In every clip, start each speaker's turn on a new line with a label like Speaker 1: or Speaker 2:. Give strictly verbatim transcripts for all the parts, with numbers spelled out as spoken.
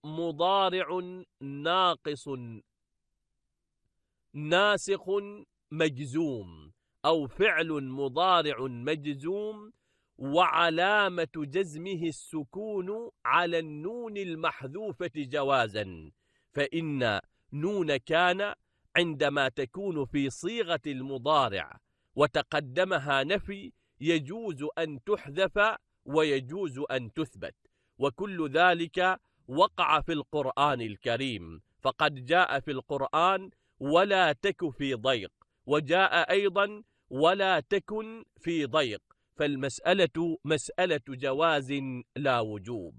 Speaker 1: مضارع ناقص ناسخ مجزوم، أو فعل مضارع مجزوم وعلامة جزمه السكون على النون المحذوفة جوازا، فإن نون كان عندما تكون في صيغة المضارع وتقدمها نفي يجوز أن تحذف ويجوز أن تثبت، وكل ذلك وقع في القرآن الكريم، فقد جاء في القرآن ولا تك في ضيق، وجاء أيضا ولا تكن في ضيق، فالمسألة مسألة جواز لا وجوب.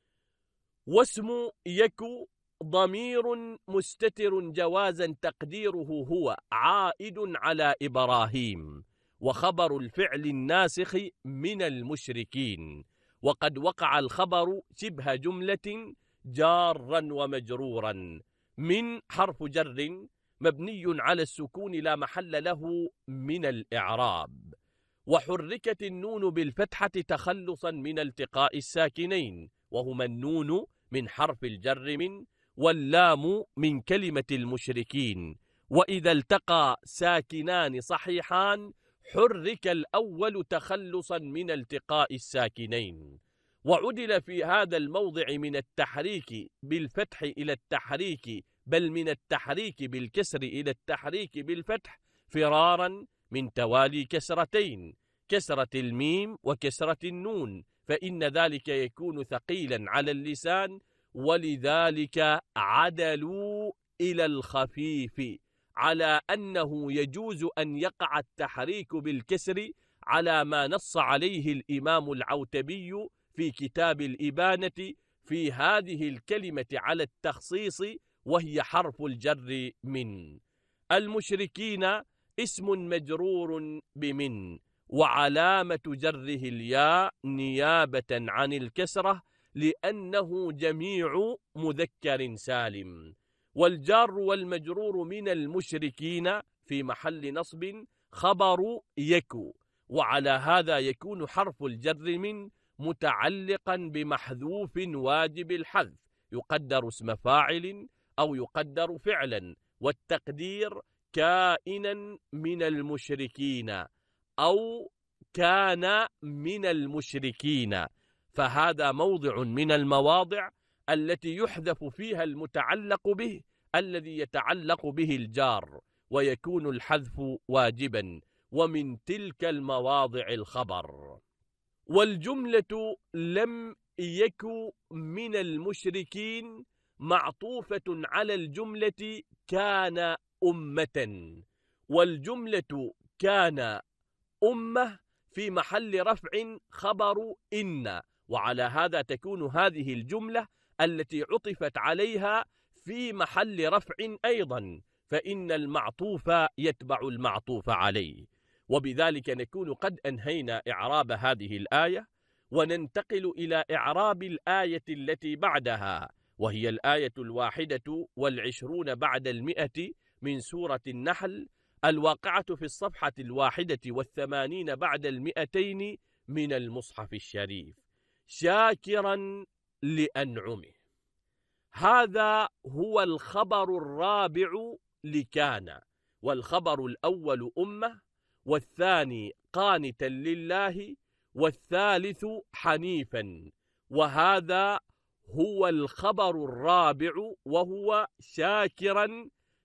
Speaker 1: واسم يك ضمير مستتر جوازا تقديره هو عائد على إبراهيم، وخبر الفعل الناسخ من المشركين، وقد وقع الخبر شبه جملة جارا ومجرورا من حرف جر مبني على السكون لا محل له من الإعراب، وحركت النون بالفتحة تخلصا من التقاء الساكنين، وهما النون من حرف الجر من، واللام من كلمة المشركين، وإذا التقى ساكنان صحيحان حرك الأول تخلصا من التقاء الساكنين. وعدل في هذا الموضع من التحريك بالفتح إلى التحريك، بل من التحريك بالكسر إلى التحريك بالفتح، فرارا من توالي كسرتين، كسرة الميم وكسرة النون، فإن ذلك يكون ثقيلا على اللسان، ولذلك عدلوا إلى الخفيف، على أنه يجوز أن يقع التحريك بالكسر على ما نص عليه الإمام العوتبي في كتاب الإبانة في هذه الكلمة على التخصيص، وهي حرف الجر من. المشركين اسم مجرور بمن، وعلامة جره الياء نيابة عن الكسرة لأنه جميع مذكر سالم، والجار والمجرور من المشركين في محل نصب خبر يكو، وعلى هذا يكون حرف الجر من متعلقا بمحذوف واجب الحذف، يقدر اسم فاعل أو يقدر فعلا، والتقدير كائنا من المشركين أو كان من المشركين، فهذا موضع من المواضع التي يحذف فيها المتعلق به الذي يتعلق به الجار، ويكون الحذف واجبا، ومن تلك المواضع الخبر. والجملة لم يك من المشركين معطوفة على الجملة كان أمة، والجملة كان أمة في محل رفع خبر إن، وعلى هذا تكون هذه الجملة التي عطفت عليها في محل رفع أيضا، فإن المعطوف يتبع المعطوف عليه. وبذلك نكون قد أنهينا إعراب هذه الآية، وننتقل إلى إعراب الآية التي بعدها، وهي الآية الواحدة والعشرون بعد المئة من سورة النحل، الواقعة في الصفحة الواحدة والثمانين بعد المئتين من المصحف الشريف. شاكرا لأنعمه، هذا هو الخبر الرابع لكان، والخبر الأول أمة، والثاني قانتا لله، والثالث حنيفا، وهذا هو الخبر الرابع وهو شاكرا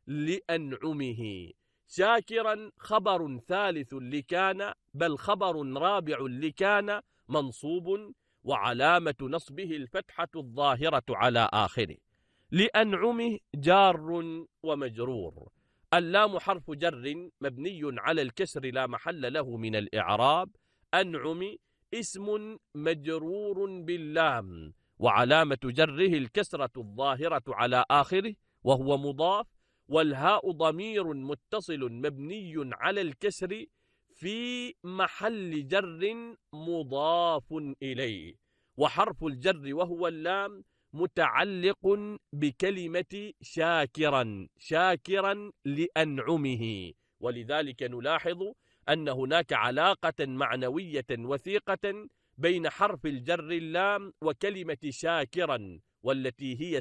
Speaker 1: لأنعمه. شاكرا خبر ثالث لكان، بل خبر رابع لكان منصوب، وعلامة نصبه الفتحة الظاهرة على آخره. لأنعمه جار ومجرور، اللام حرف جر مبني على الكسر لا محل له من الإعراب. أنعم اسم مجرور باللام، وعلامة جره الكسرة الظاهرة على آخره وهو مضاف، والهاء ضمير متصل مبني على الكسر في محل جر مضاف إليه، وحرف الجر وهو اللام متعلق بكلمة شاكرا، شاكرا لأنعمه، ولذلك نلاحظ أن هناك علاقة معنوية وثيقة بين حرف الجر اللام وكلمة شاكرا، والتي هي